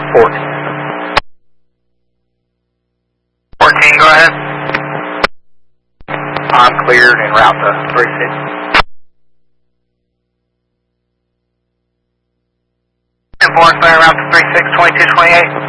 14, go ahead. I'm cleared en route to 36. Important, en route to 36, 2228.